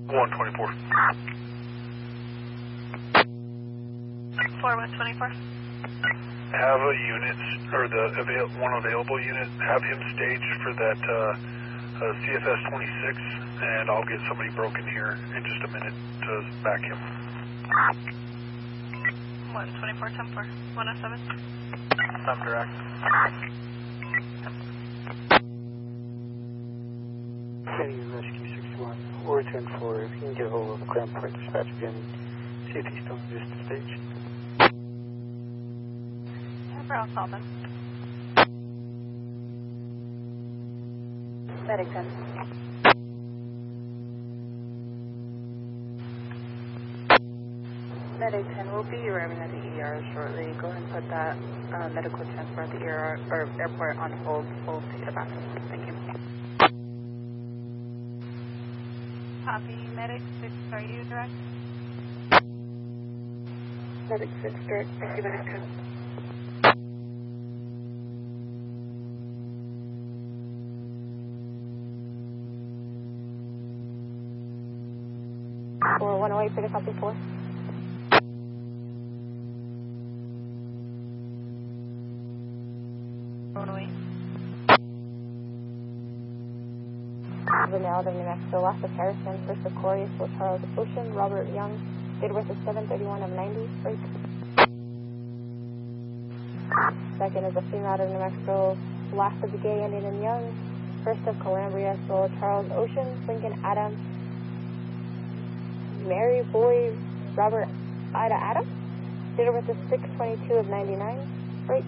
124. 4124. Have a unit, or one available unit, have him staged for that CFS 26, and I'll get somebody broken here in just a minute to back him. 124, 10-4, 107. I'm direct. City Rescue 61, or 10-4, if you can get a hold of Crown Point Dispatch again, see if he's still in this stage. Brown Sullivan. Medic 10. Medic 10 will be arriving at the ER shortly. Go ahead and put that medical transport at the ER or airport on hold. We'll take it back. Thank you. Copy. Medic 6, are you direct? Medic 6 direct. Thank you, Medic 10. For 108, pick us up before. Vanilla of New Mexico, lost of Harrison, first of Corey, Will Charles Ocean, Robert Young, date of birth is 7/31 of 90, break. Second is a female out of New Mexico, last of the gay Indian and Young, first of Columbia, Will Charles Ocean, Lincoln Adam, Mary Boy Robert Ida Adams, date of birth is 6/22 of 99, break.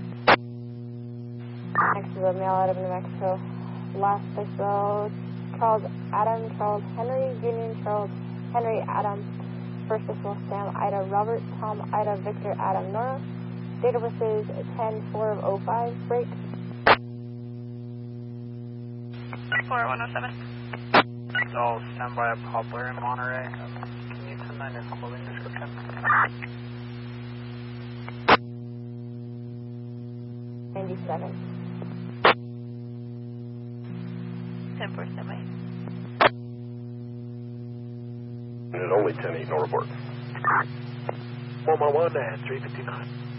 Next is a male out of New Mexico, last of Charles Adam, Charles Henry, Union Charles Henry Adam, first of Sam Ida Robert, Tom Ida Victor Adam Nora, date of birth is 10/4 of 05, break. 4107. I'll stand by a Poplar in Monterey. Can you send that in his clothing description? 97. 10-4 semi. Unit only 10-8, no report. 111 and 359.